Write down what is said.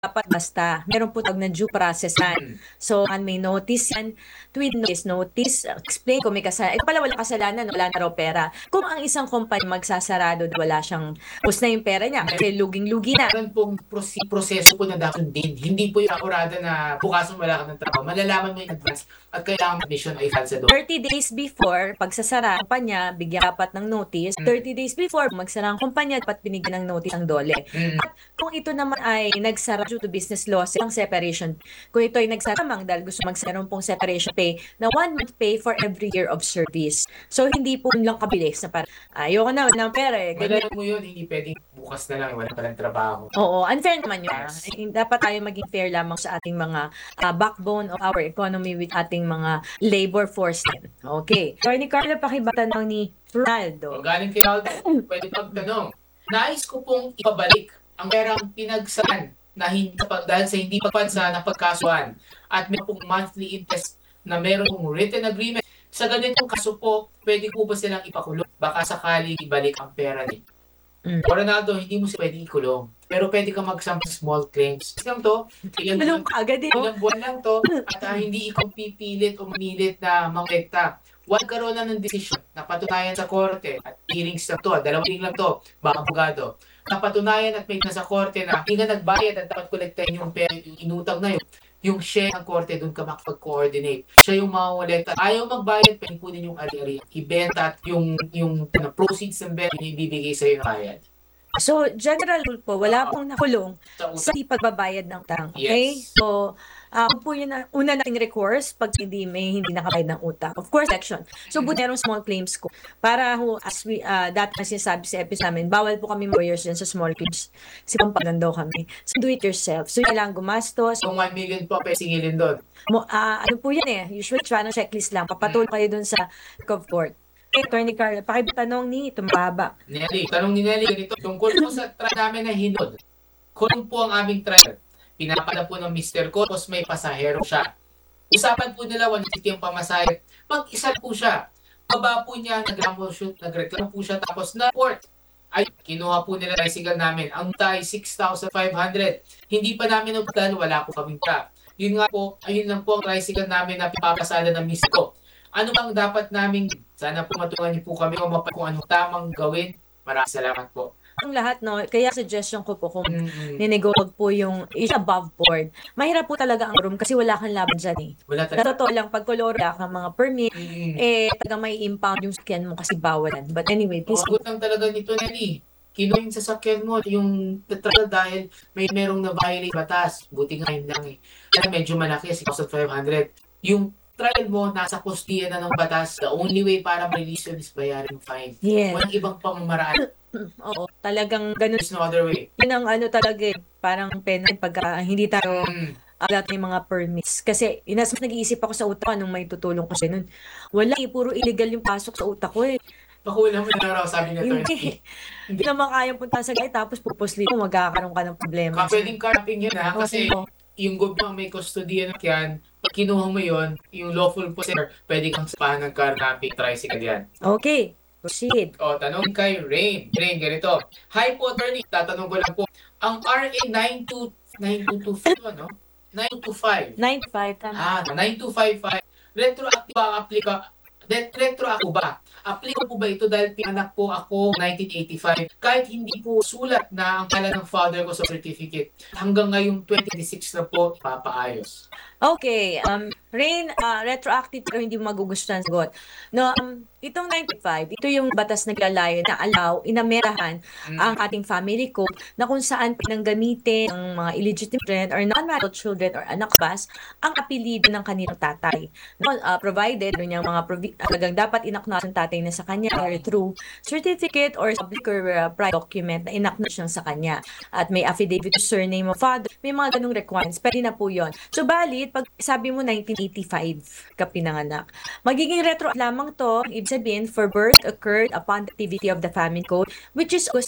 dapat basta. Meron po tawag na due process yan. Mm. So, may notice yan. Tweet notice, explain kung may kasalanan. Ito pala wala kasalanan, wala na raw pera. Kung ang isang kumpanya magsasarado, wala siyang, pus na yung pera niya, kasi luging-lugi na. Meron pong proseso po na dapat din. Hindi po yung akurada na bukasan wala ka ng trabaho. Malalaman mo in advance at kailangan admission ay file sa doon. 30 days before, pagsasara ang kumpanya, bigyan dapat ng notice. 30 days before, magsara ang kumpanya, dapat binigyan ng notice ang dole. At kung ito naman ay nagsara due to business loss, ang separation. Kung ito ay nagsaramang dahil gusto magsaroon pong separation pay, na 1 month pay for every year of service. So, hindi po lang kabilis na parang, ayoko na, ng pera eh. Malalaman mo yun, hindi pwedeng bukas na lang, wala pa ng trabaho. Oo, unfair naman yun. Yes. Dapat tayo maging fair lamang sa ating mga backbone of our economy with ating mga labor force. Okay. Attorney Carla, pakibatanong ni Ronaldo. Kung galing kay Aldo, pwede magtanong. Nais ko pong ibabalik ang perang pinagsahan na hindi dahil sa hindi pagpansa na pagkasuhan at may pong monthly interest na meron pong written agreement. Sa ganitong kaso po, pwede po ba silang ipakulong? Baka sakaling ibalik ang pera niya. Ronaldo, hindi mo siya pwedeng ikulong. Pero pwede kang magsampa sa small claims. Lang to, Tulong ka agad eh. ilang buwan lang to, at hindi ikaw pipilit o manilit na mangrekta. Huwag karoon na ng desisyon na patunayan sa korte at hearings na to, 2 hearing lang to, baka abogado. Napatunayan at may nasa korte na hindi ka nagbayad at dapat kolektahin yung pera, yung inutang na yun. Yung share ng korte, doon ka makapag-coordinate. Siya yung mangungulekta. Ayaw magbayad, pwede kunin yung ari-ari. Ibenta at yung proceeds ng benta, yung ibibigay sa'yo ng bayad. So, general rule po, wala pong nakulong sa di pagbabayad ng utang. Okay? Yes. So, po yun na, una nating recourse pag hindi nakabayad ng utang. Of course, action. So, buti merong small claims ko. Para as we, dati na sinasabi sa episode namin, bawal po kami lawyers dyan sa small claims. Kasi pampagan daw kami. So, do it yourself. So, kailangan gumastos. Kung 1 million po, pwede singilin doon. Ano po yan eh, usually try ng checklist lang. Papatuloy kayo dun sa of court. Okay, Attorney Carla, pakibatanong ni Tumababa. Nelly, tanong ni Nelly ganito, tungkol po sa trial namin na hinod. Kung po ang aming trial, pinapada po ng Mr. ko, tapos may pasahero siya. Usapan po nila, 150 ang pamasahe. Mag-isa po siya. Baba po niya, nagreklamo po siya, tapos na-port. Ay, kinuha po nila tricycle namin. Ang tay, 6,500. Hindi pa namin nagdaan, wala po kaming ka. Yun nga po, ayun lang po ang tricycle namin na papasada ng Mr. ko. Ano bang dapat namin? Sana po matulungan niyo po kami kung anong tamang gawin. Maraming salamat po. Ang lahat, no? Kaya suggestion ko po kung ninegowag po yung is above board. Mahirap po talaga ang room kasi wala kang laban dyan eh. Wala Sa talaga. totoo lang, pag kolor kang mga permit, talaga may impound yung skin mo kasi bawalan. But anyway, please. Pagot lang talaga nito, Nelly. Kinuha yung sasakyan mo, yung trial dahil merong na-violate batas. Buti nga yun lang eh. Kaya medyo malaki, 6,500. Yung trial mo, nasa kustiya na ng batas. The only way para ma-release yun is bayaran yung fine. Yes. Walang ibang pamamaraan. Oo, talagang ganun. There's no other way. Yun ang ano talaga eh, parang penal pag hindi tayo alat ng mga permits. Kasi mas nag-iisip ako sa utak ko anong may tutulong kasi nun. Wala eh, puro illegal yung pasok sa utak ko eh. Pakulang mo na raw, sabi niya to. Hindi naman kayang punta sa gate tapos pupusli mo, magkakaroon ka ng problema. Pwedeng carping yan ha, kasi Oo. yung gobyerno may custodian yan, pag kinuha mo yun, yung lawful possessor, pwede kang sapahan ng car camping tricycle yan. Okay, proceed. O, tanong kay Rain. Rain, ganito. Hi po, attorney. Tatanong ko lang po. Ang RA 9225, ano? 925. 9-5, tama. 9255. Retroactive ba retroactive ba? Applicable po ba ito dahil pinanak po ako 1985 kahit hindi po sulat na ang pala ng father ko sa certificate. Hanggang ngayong 2026 na po papaayos. Okay, Rain, retroactive pero hindi mo magugustuhan sagot. No, itong 95, ito yung batas naglalayo na allow, inamerahan ang ating family code na kung saan pinanggamitin ng mga illegitimate children or non-marital children or anak bas ang apelido ng kanilang tatay. No, provided yung mga talagang dapat inaknowledge ng tatay na sa kanya or through certificate or public or private document na inaknowledge sa kanya. At may affidavit to surname of father, may mga ganung requirements. Pwede na po yun. So, balit, pag sabi mo 1985 ka pinanganak, magiging retro lamang to, ibig sabihin, for birth occurred upon the activity of the family code, which is August